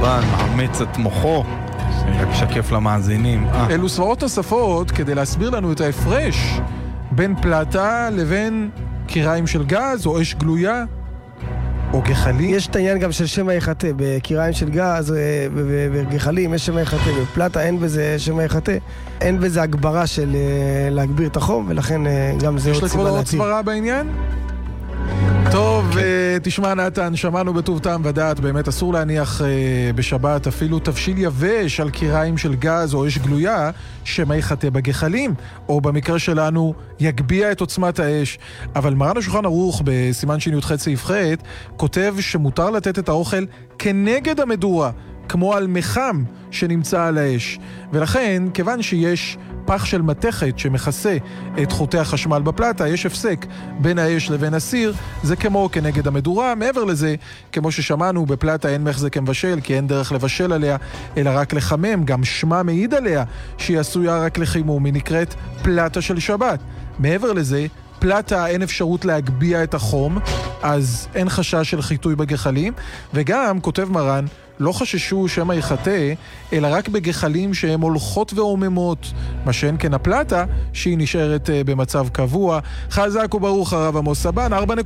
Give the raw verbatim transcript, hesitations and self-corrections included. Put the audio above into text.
הסבן מאמץ את מוחו. אני רק שקף למאזינים. אלו סברות נוספות כדי להסביר לנו את ההפרש בין פלטה לבין קיריים של גז או אש גלויה או גחלים. יש את העניין גם של שמא יחטא, בקיריים של גז ובגחלים יש שמא יחטא, בפלטה אין בזה שמא יחטא, אין בזה הגברה של להגביר את החום, ולכן גם זה עוד סיבה להתיר. יש לכבוד עוד סברה בעניין? טוב, תשמע נתן, שמענו בטוב טעם ודעת, באמת אסור להניח בשבת אפילו תבשיל יבש על קיריים של גז או אש גלויה שמא יחטא בגחלים, או במקרה שלנו יגביה את עוצמת האש. אבל מרן השולחן ערוך בסימן שי"ח סעיף ח' כותב שמותר לתת את האוכל כנגד המדורה, כמו על מחם שנמצא על האש. ולכן, כיוון שיש פח של מתכת שמכסה את חוטי החשמל בפלטה, יש הפסק בין האש לבין הסיר, זה כמו כנגד המדורה. מעבר לזה, כמו ששמענו, בפלטה אין מחזק מבשל, כי אין דרך לבשל עליה, אלא רק לחמם. גם שמה מעיד עליה שהיא עשויה רק לחימום, היא נקראת פלטה של שבת. מעבר לזה, פלטה אין אפשרות להגביה את החום, אז אין חשש של חיטוי בגחלים, וגם, כותב מרן, לא חששו שמא יחטא, אלא רק בגחלים שהן הולכות ועוממות, מה שאין כן הפלטה שהיא נשארת במצב קבוע. חזק וברוך הרב עמוס סבן. ארבע